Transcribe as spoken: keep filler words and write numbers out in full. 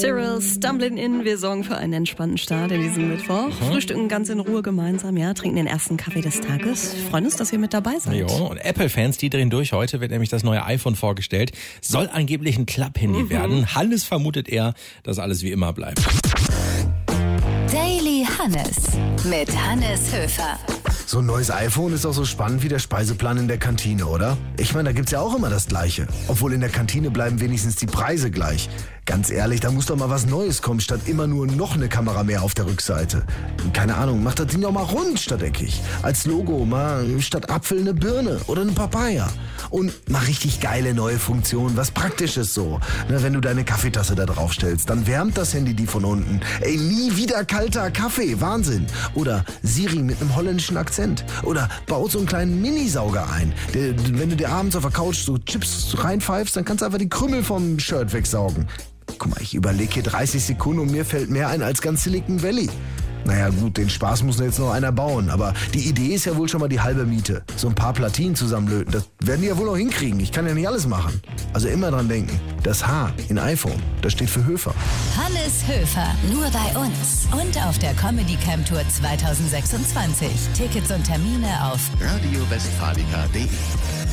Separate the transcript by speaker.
Speaker 1: Cyril, Stumbling In. Wir sorgen für einen entspannten Start in diesem Mittwoch. Mhm. Frühstücken ganz in Ruhe gemeinsam, ja, trinken den ersten Kaffee des Tages. Freuen uns, dass ihr mit dabei seid.
Speaker 2: Jo, und Apple-Fans, die drehen durch. Heute wird nämlich das neue iPhone vorgestellt. Soll angeblich ein Klapp-Handy mhm. werden. Hannes vermutet eher, dass alles wie immer bleibt.
Speaker 3: Daily Hannes mit Hannes Höfer.
Speaker 4: So ein neues iPhone ist auch so spannend wie der Speiseplan in der Kantine, oder? Ich meine, da gibt's ja auch immer das Gleiche. Obwohl in der Kantine bleiben wenigstens die Preise gleich. Ganz ehrlich, da muss doch mal was Neues kommen, statt immer nur noch eine Kamera mehr auf der Rückseite. Keine Ahnung, macht das Ding doch mal rund statt eckig. Als Logo mal statt Apfel eine Birne oder eine Papaya. Und mal richtig geile neue Funktionen, was Praktisches so. Na, wenn du deine Kaffeetasse da drauf stellst, dann wärmt das Handy die von unten. Ey, nie wieder kalter Kaffee, Wahnsinn. Oder Siri mit einem holländischen Akzent. Oder baut so einen kleinen Minisauger ein. Der, wenn du dir abends auf der Couch so Chips reinpfeifst, dann kannst du einfach die Krümel vom Shirt wegsaugen. Guck mal, ich überlege hier dreißig Sekunden und mir fällt mehr ein als ganz Silicon Valley. Naja gut, den Spaß muss jetzt noch einer bauen, aber die Idee ist ja wohl schon mal die halbe Miete. So ein paar Platinen zusammenlöten, das werden die ja wohl noch hinkriegen. Ich kann ja nicht alles machen. Also immer dran denken, das H in iPhone, das steht für Höfer.
Speaker 3: Hannes Höfer, nur bei uns und auf der Comedy Camp Tour zwanzig sechsundzwanzig. Tickets und Termine auf
Speaker 5: radio westfalica punkt de.